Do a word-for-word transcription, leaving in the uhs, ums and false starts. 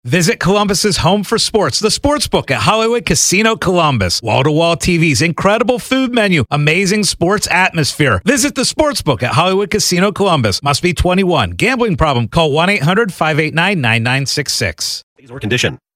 Visit Columbus's home for sports, the Sportsbook at Hollywood Casino Columbus. Wall-to-wall T Vs, incredible food menu, amazing sports atmosphere. Visit the Sportsbook at Hollywood Casino Columbus. Must be twenty-one. Gambling problem? Call one eight hundred five eight nine nine nine six six. Or condition.